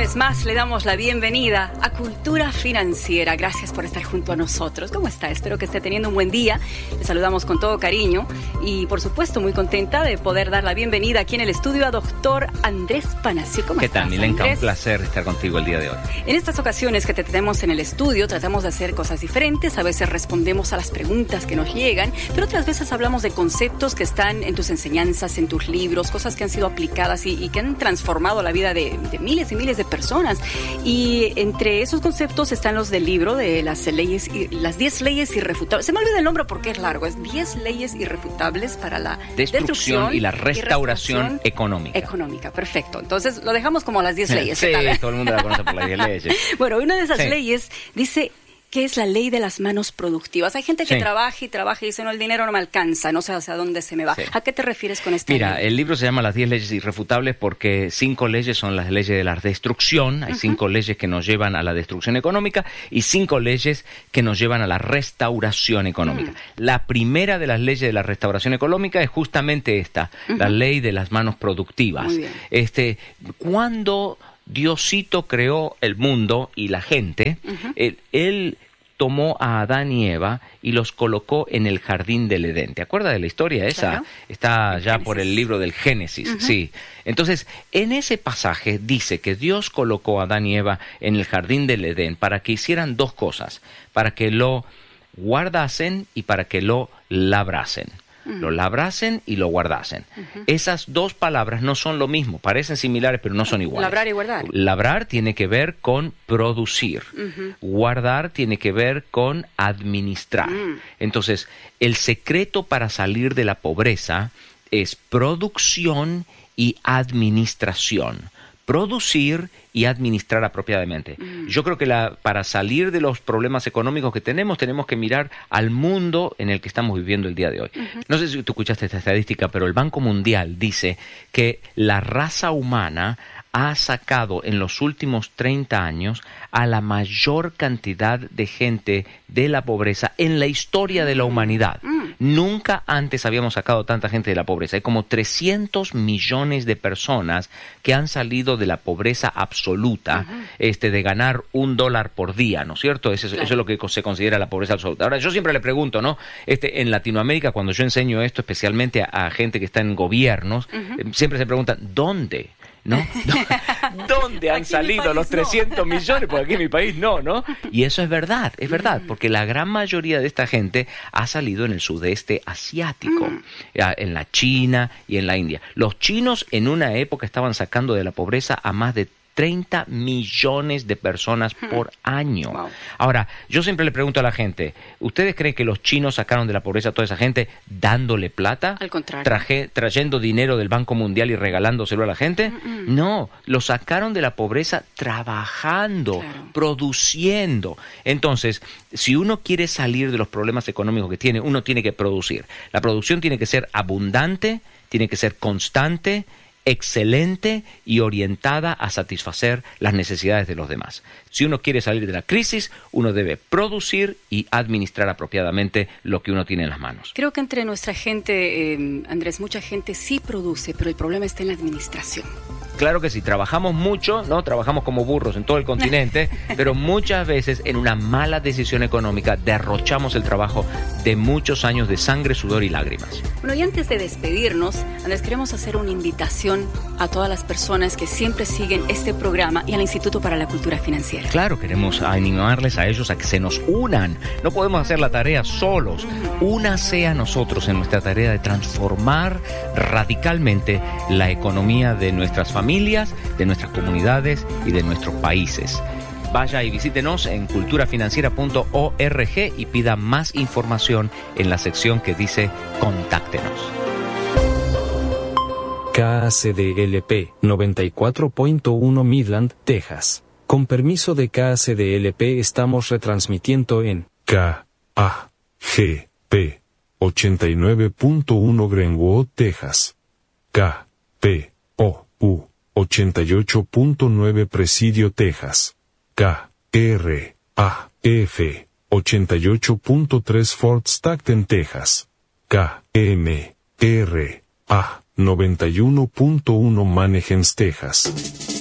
vez más le damos la bienvenida a Cultura Financiera. Gracias por estar junto a nosotros. ¿Cómo está? Espero que esté teniendo un buen día. Le saludamos con todo cariño y, por supuesto, muy contenta de poder dar la bienvenida aquí en el estudio a doctor Andrés Panaccio. ¿Cómo estás, ¿Qué tal, Milenka? Andrés? Un placer estar contigo el día de hoy. En estas ocasiones que te tenemos en el estudio, tratamos de hacer cosas diferentes. A veces respondemos a las preguntas que nos llegan, pero otras veces hablamos de conceptos que están en tus enseñanzas, en tus libros, cosas que han sido aplicadas y que han transformado la vida de miles y miles de personas. Y entre esos conceptos están los del libro de las 10 leyes irrefutables. Se me olvida el nombre porque es largo. Es 10 leyes irrefutables para la destrucción y la restauración económica. Económica, perfecto. Entonces lo dejamos como las 10 leyes. Sí, todo el mundo la conoce por las 10 leyes. Bueno, una de esas leyes dice que es la ley de las manos productivas. Hay gente que trabaja y dice, no, el dinero no me alcanza, no sé hacia dónde se me va. ¿A qué te refieres con esta ley? Mira, el libro se llama Las 10 leyes irrefutables porque 5 leyes son las leyes de la destrucción. Hay 5 leyes que nos llevan a la destrucción económica y 5 leyes que nos llevan a la restauración económica. La primera de las leyes de la restauración económica es justamente esta, la ley de las manos productivas. Muy bien. Cuando Diosito creó el mundo y la gente, él tomó a Adán y Eva y los colocó en el jardín del Edén. ¿Te acuerdas de la historia esa? Claro. Está ya por el libro del Génesis, sí. Entonces, en ese pasaje dice que Dios colocó a Adán y Eva en el jardín del Edén para que hicieran 2 cosas, para que lo guardasen y para que lo labrasen. Lo labrasen y lo guardasen. Esas 2 palabras no son lo mismo, parecen similares pero no son iguales. Labrar y guardar. Labrar tiene que ver con producir. Guardar tiene que ver con administrar. Entonces, el secreto para salir de la pobreza es producción y administración. Producir y administrar apropiadamente. Yo creo que para salir de los problemas económicos que tenemos que mirar al mundo en el que estamos viviendo el día de hoy. No sé si tú escuchaste esta estadística, pero el Banco Mundial dice que la raza humana ha sacado en los últimos 30 años a la mayor cantidad de gente de la pobreza en la historia de la humanidad. Nunca antes habíamos sacado tanta gente de la pobreza. Hay como 300 millones de personas que han salido de la pobreza absoluta, de ganar $1 por día, ¿no es cierto? Eso es lo que se considera la pobreza absoluta. Ahora, yo siempre le pregunto, ¿no? En Latinoamérica, cuando yo enseño esto, especialmente a gente que está en gobiernos, siempre se preguntan, ¿dónde? ¿No? ¿Dónde han salido los 300 millones? Porque aquí en mi país no. Y eso es verdad, porque la gran mayoría de esta gente ha salido en el sudeste asiático, en la China y en la India. Los chinos en una época estaban sacando de la pobreza a más de 30 millones de personas por año. Wow. Ahora, yo siempre le pregunto a la gente, ¿ustedes creen que los chinos sacaron de la pobreza a toda esa gente dándole plata? Al contrario. ¿Trayendo dinero del Banco Mundial y regalándoselo a la gente? No, lo sacaron de la pobreza trabajando, produciendo. Entonces, si uno quiere salir de los problemas económicos que tiene, uno tiene que producir. La producción tiene que ser abundante, tiene que ser constante, excelente y orientada a satisfacer las necesidades de los demás. Si uno quiere salir de la crisis, uno debe producir y administrar apropiadamente lo que uno tiene en las manos. Creo que entre nuestra gente, Andrés, mucha gente sí produce, pero el problema está en la administración. Claro que sí, trabajamos mucho, ¿no? Trabajamos como burros en todo el continente, pero muchas veces en una mala decisión económica derrochamos el trabajo de muchos años de sangre, sudor y lágrimas. Bueno, y antes de despedirnos, Andrés, queremos hacer una invitación a todas las personas que siempre siguen este programa y al Instituto para la Cultura Financiera. Claro, queremos animarles a ellos a que se nos unan. No podemos hacer la tarea solos. Únase a nosotros en nuestra tarea de transformar radicalmente la economía de nuestras familias, de nuestras comunidades y de nuestros países. Vaya y visítenos en culturafinanciera.org y pida más información en la sección que dice Contáctenos. KACDLP 94.1 Midland, Texas. Con permiso de KACDLP estamos retransmitiendo en KAGP 89.1 Greenwood, Texas. KPOU 88.9 Presidio, Texas. KRAF 88.3 Fort Stockton, Texas. KMRA 91.1 Manheim, Texas.